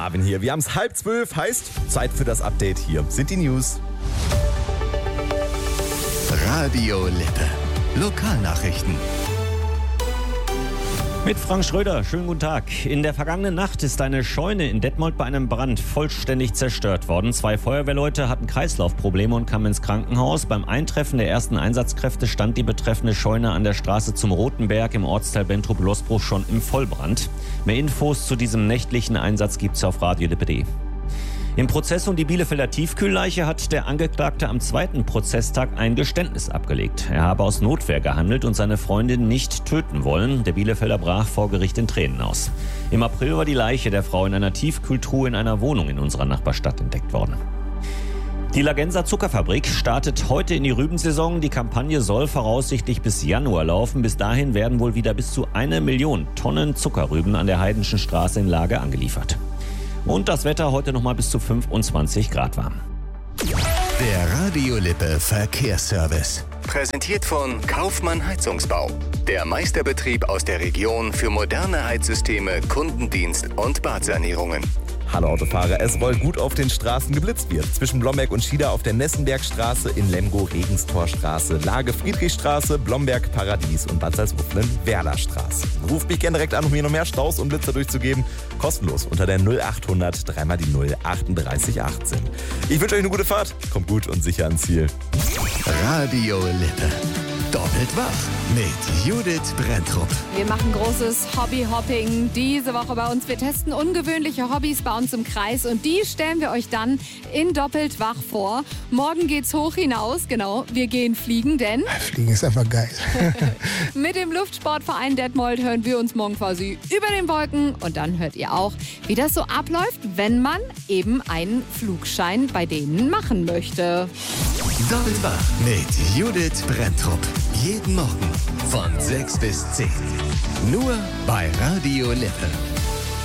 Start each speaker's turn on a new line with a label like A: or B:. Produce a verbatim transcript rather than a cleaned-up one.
A: Marvin hier. Wir haben es halb zwölf, heißt Zeit für das Update. Hier sind die News.
B: Radio Lippe. Lokalnachrichten.
C: Mit Frank Schröder, schönen guten Tag. In der vergangenen Nacht ist eine Scheune in Detmold bei einem Brand vollständig zerstört worden. Zwei Feuerwehrleute hatten Kreislaufprobleme und kamen ins Krankenhaus. Beim Eintreffen der ersten Einsatzkräfte stand die betreffende Scheune an der Straße zum Rotenberg im Ortsteil Bentrup-Losbruch schon im Vollbrand. Mehr Infos zu diesem nächtlichen Einsatz gibt's auf radio lippe punkt de. Im Prozess um die Bielefelder Tiefkühlleiche hat der Angeklagte am zweiten Prozesstag ein Geständnis abgelegt. Er habe aus Notwehr gehandelt und seine Freundin nicht töten wollen. Der Bielefelder brach vor Gericht in Tränen aus. Im April war die Leiche der Frau in einer Tiefkühltruhe in einer Wohnung in unserer Nachbarstadt entdeckt worden. Die Lagenser Zuckerfabrik startet heute in die Rübensaison. Die Kampagne soll voraussichtlich bis Januar laufen. Bis dahin werden wohl wieder bis zu eine Million Tonnen Zuckerrüben an der Heidenschen Straße in Lage angeliefert. Und das Wetter heute noch mal bis zu fünfundzwanzig Grad warm.
B: Der Radio Lippe Verkehrsservice. Präsentiert von Kaufmann Heizungsbau. Der Meisterbetrieb aus der Region für moderne Heizsysteme, Kundendienst und Badsanierungen.
A: Hallo Autofahrer, es soll gut auf den Straßen geblitzt wird. Zwischen Blomberg und Schieder auf der Nessenbergstraße, in Lemgo Regenstorstraße, Lage Friedrichstraße, Blomberg Paradies und Bad Salzuflen Werlerstraße. Ruft mich gerne direkt an, um mir noch mehr Staus und Blitzer durchzugeben. Kostenlos unter der null achthundert dreimal die null achtunddreißig achtzehn. Ich wünsche euch eine gute Fahrt. Kommt gut und sicher ans Ziel.
B: Radio Lippe. Doppelt wach mit Judith Brenntrup.
D: Wir machen großes Hobbyhopping diese Woche bei uns. Wir testen ungewöhnliche Hobbys bei uns im Kreis und die stellen wir euch dann in Doppelt wach vor. Morgen geht's hoch hinaus, genau. Wir gehen fliegen, denn
E: Fliegen ist einfach geil.
D: mit dem Luftsportverein Detmold hören wir uns morgen quasi über den Wolken und dann hört ihr auch, wie das so abläuft, wenn man eben einen Flugschein bei denen machen möchte.
B: Doppelt wach mit Judith Brenntrup. Jeden Morgen von sechs bis zehn. Nur bei Radio Lippe.